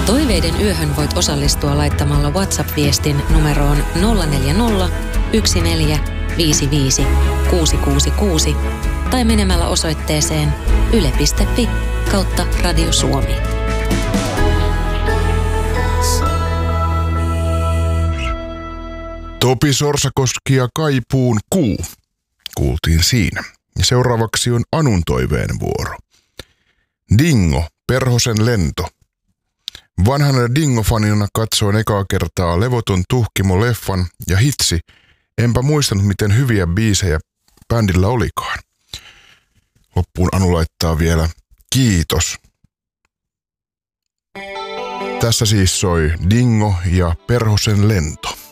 Toiveiden yöhön voit osallistua laittamalla WhatsApp-viestin numeroon 040 14 55 666 tai menemällä osoitteeseen yle.fi/Radio Suomi. Topi Sorsakoski ja Kaipuun kuu. Kuultiin siinä. Ja seuraavaksi on Anun toiveen vuoro. Dingo, Perhosen lento. Vanhana Dingo-fanina katsoin ekaa kertaa Levoton Tuhkimo-leffan ja hitsi, enpä muistanut miten hyviä biisejä bändillä olikaan. Loppuun Anu laittaa vielä kiitos. Tässä siis soi Dingo ja Perhosen lento.